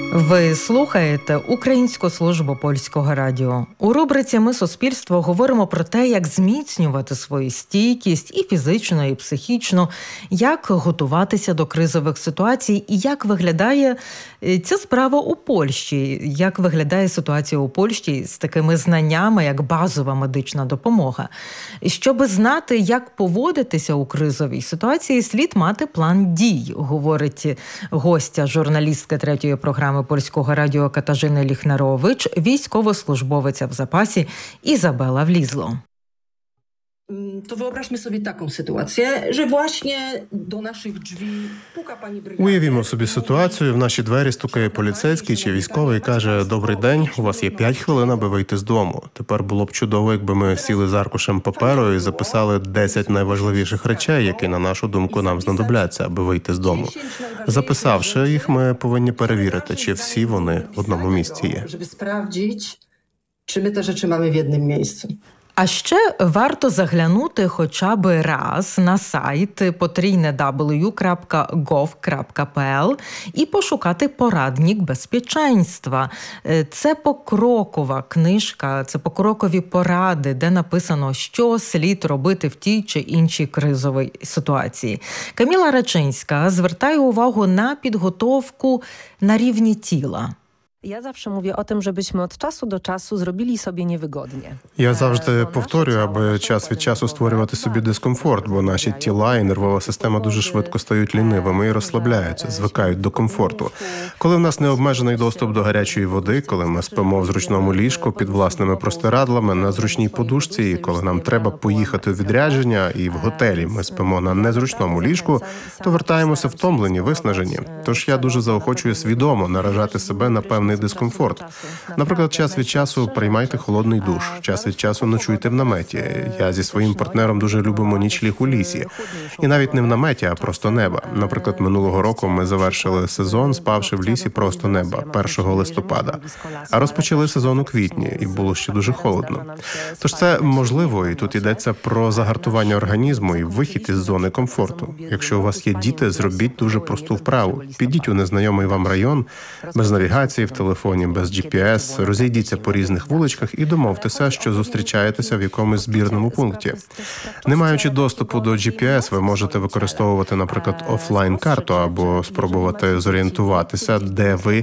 Ви слухаєте Українську службу польського радіо. У рубриці «Ми суспільство» говоримо про те, як зміцнювати свою стійкість і фізично, і психічно, як готуватися до кризових ситуацій і як виглядає ця справа у Польщі, як виглядає ситуація у Польщі з такими знаннями, як базова медична допомога. Щоби знати, як поводитися у кризовій ситуації, слід мати план дій, говорить гостя, журналістка третьої програми Польського радіо Катажина Ліхнарович, військовослужбовиця в запасі Izabela Влізло. To wyobraźmy sobie taką sytuację, że właśnie do naszych drzwi puka pani brygada. Уявімо собі ситуацію, в наші двері стукає поліцейський чи військовий і каже: «Добрий день, у вас є 5 хвилин, аби вийти з дому». Тепер було б чудово, якби ми сіли з аркушем паперу і записали 10 найважливіших речей, які, на нашу думку, нам знадобляться, аби вийти з дому. Записавши їх, ми повинні перевірити, чи всі вони в одному місці є. Żeby sprawdzić, czy my te rzeczy mamy w jednym miejscu. А ще варто заглянути хоча б раз на сайт www.gov.pl і пошукати порадник безпеченства. Це покрокова книжка, це покрокові поради, де написано, що слід робити в тій чи іншій кризовій ситуації. Каміла Рачинська звертає увагу на підготовку на рівні тіла. Ja zawsze mówię o tym, żebyśmy od czasu do czasu zrobili sobie niewygodnie. Я завжди повторюю, аби час від часу створювати собі дискомфорт, бо наші тіла і нервова система дуже швидко стають лінивими і розслабляються, звикають до комфорту. Коли в нас необмежений доступ до гарячої води, коли ми спимо в зручному ліжку під власними простирадлами, на зручній подушці, і коли нам треба поїхати у відрядження, і в готелі ми спимо на незручному ліжку, то вертаємося втомлені, виснажені. Тож я дуже заохочую свідомо наражати себе на певний дискомфорт. Наприклад, час від часу приймайте холодний душ, час від часу ночуйте в наметі. Я зі своїм партнером дуже любимо нічліг у лісі. І навіть не в наметі, а просто неба. Наприклад, минулого року ми завершили сезон, спавши в лісі просто неба, 1 листопада. А розпочали сезон у квітні, і було ще дуже холодно. Тож це можливо, і тут йдеться про загартування організму і вихід із зони комфорту. Якщо у вас є діти, зробіть дуже просту вправу. Підіть у незнайомий вам район, без навігації в телефоні, без GPS, розійдіться по різних вуличках і домовтеся, що зустрічаєтеся в якомусь збірному пункті. Не маючи доступу до GPS, ви можете використовувати, наприклад, офлайн-карту або спробувати зорієнтуватися, де ви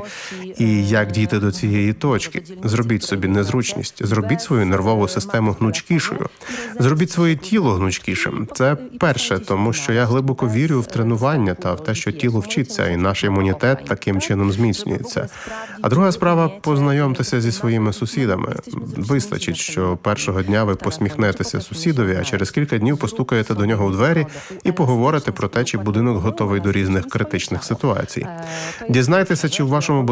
і як дійти до цієї точки. Зробіть собі незручність, зробіть свою нервову систему гнучкішою, зробіть своє тіло гнучкішим. Це перше, тому що я глибоко вірю в тренування та в те, що тіло вчиться, і наш імунітет таким чином зміцнюється. А друга справа – познайомтеся зі своїми сусідами. Вистачить, що першого дня ви посміхнетеся сусідові, а через кілька днів постукаєте до нього у двері і поговорите про те, чи будинок готовий до різних критичних ситуацій. Дізнайтеся, чи в вашому